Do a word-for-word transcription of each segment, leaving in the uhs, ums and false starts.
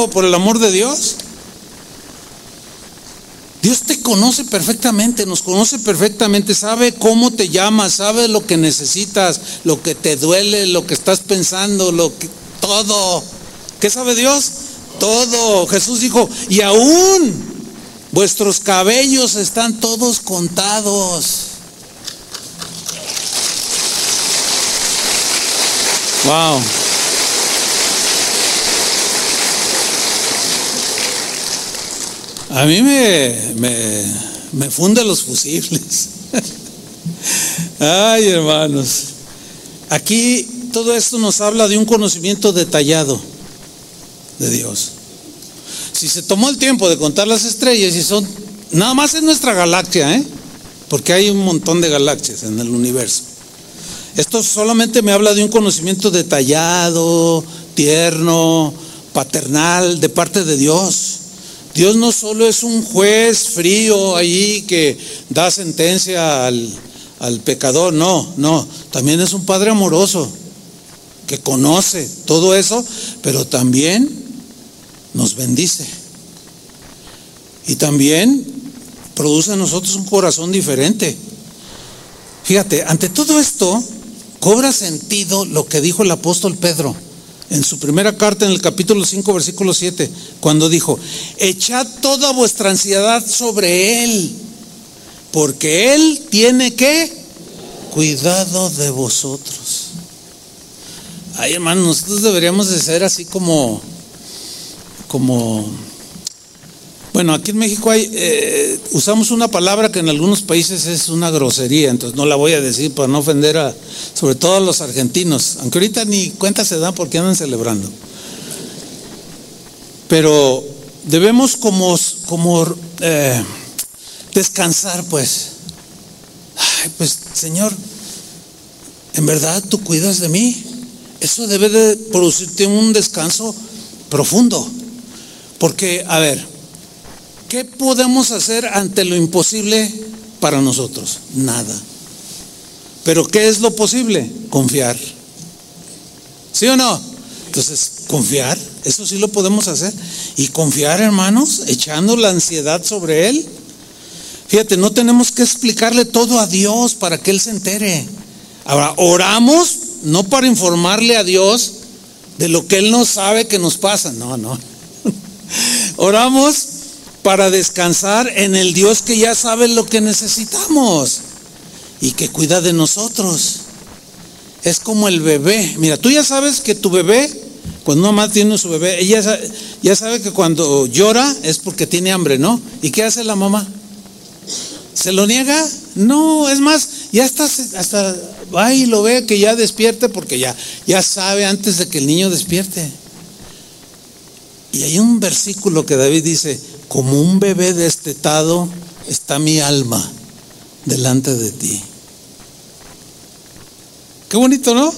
muerto por el amor de Dios? Dios te conoce perfectamente, nos conoce perfectamente, sabe cómo te llamas, sabe lo que necesitas, lo que te duele, lo que estás pensando, lo que, todo. ¿Qué sabe Dios? Todo. Jesús dijo, y aún vuestros cabellos están todos contados. Wow. A mí me, me, me funde los fusibles. Ay, hermanos. Aquí todo esto nos habla de un conocimiento detallado de Dios. Si se tomó el tiempo de contar las estrellas, y son, nada más en nuestra galaxia, ¿eh? Porque hay un montón de galaxias en el universo. Esto solamente me habla de un conocimiento detallado, tierno, paternal de parte de Dios. Dios no solo es un juez frío ahí que da sentencia al, al pecador, no, no, también es un Padre amoroso que conoce todo eso, pero también nos bendice y también produce en nosotros un corazón diferente. Fíjate, ante todo esto cobra sentido lo que dijo el apóstol Pedro en su primera carta, en el capítulo cinco, versículo siete, cuando dijo, echad toda vuestra ansiedad sobre Él, porque Él tiene ¿qué? Cuidado de vosotros. Ay, hermanos, nosotros deberíamos de ser así como, como, bueno, aquí en México hay, eh, usamos una palabra que en algunos países es una grosería, entonces no la voy a decir para no ofender a, sobre todo a los argentinos, aunque ahorita ni cuenta se dan porque andan celebrando. Pero debemos como, como eh, descansar, pues. Ay, pues, Señor, en verdad tú cuidas de mí. Eso debe de producirte un descanso profundo. Porque, a ver, ¿qué podemos hacer ante lo imposible para nosotros? Nada. Pero ¿qué es lo posible? Confiar. ¿Sí o no? Entonces, confiar, eso sí lo podemos hacer. Y confiar, hermanos, echando la ansiedad sobre Él. Fíjate, no tenemos que explicarle todo a Dios para que Él se entere. Ahora, oramos no para informarle a Dios de lo que Él no sabe que nos pasa. No, no. Oramos para descansar en el Dios que ya sabe lo que necesitamos y que cuida de nosotros. Es como el bebé. Mira, tú ya sabes que tu bebé, cuando una mamá tiene su bebé, ella sabe, ya sabe que cuando llora es porque tiene hambre, ¿no? ¿Y qué hace la mamá? ¿Se lo niega? No, es más, ya hasta, hasta va y lo ve que ya despierte porque ya, ya sabe antes de que el niño despierte. Y hay un versículo que David dice, como un bebé destetado está mi alma delante de ti. Qué bonito, ¿no?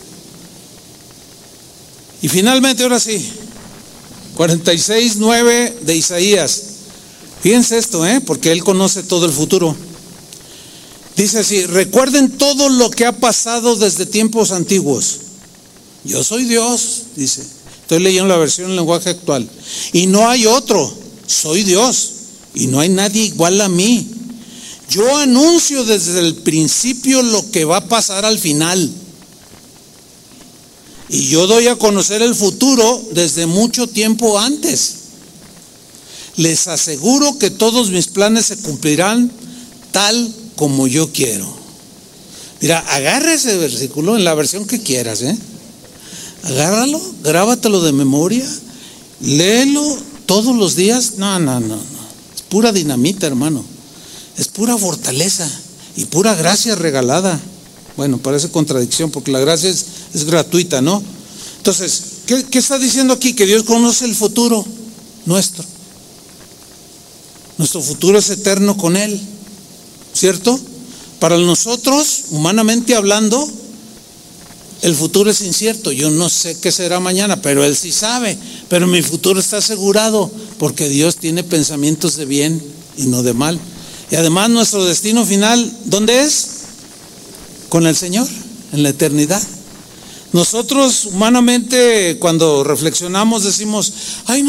Y finalmente, ahora sí, cuarenta y seis, nueve de Isaías. Fíjense esto, ¿eh? Porque Él conoce todo el futuro. Dice así, recuerden todo lo que ha pasado desde tiempos antiguos. Yo soy Dios, dice. Estoy leyendo la versión en lenguaje actual. Y no hay otro, soy Dios. Y no hay nadie igual a mí. Yo anuncio desde el principio lo que va a pasar al final. Y yo doy a conocer el futuro desde mucho tiempo antes. Les aseguro que todos mis planes se cumplirán tal como yo quiero. Mira, agarra ese versículo en la versión que quieras, ¿eh? Agárralo, grábatelo de memoria, léelo todos los días. No, no, no, no. Es pura dinamita, hermano. Es pura fortaleza y pura gracia regalada. Bueno, parece contradicción porque la gracia es, es gratuita, ¿no? Entonces, ¿qué, ¿qué está diciendo aquí? Que Dios conoce el futuro nuestro. Nuestro futuro es eterno con Él, ¿cierto? Para nosotros, humanamente hablando, el futuro es incierto. Yo no sé qué será mañana, pero Él sí sabe. Pero mi futuro está asegurado porque Dios tiene pensamientos de bien y no de mal. Y además nuestro destino final, ¿dónde es? Con el Señor, en la eternidad. Nosotros humanamente cuando reflexionamos decimos, ay no,